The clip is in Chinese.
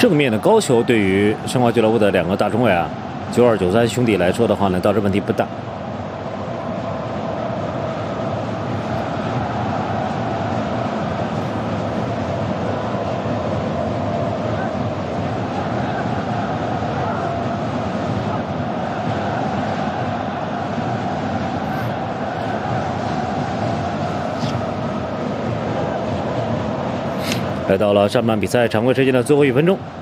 正面的高球对于申花俱乐部的两个大中卫啊，92、93兄弟来说的话呢，倒是问题不大。来到了上半比赛常规时间的最后1分钟。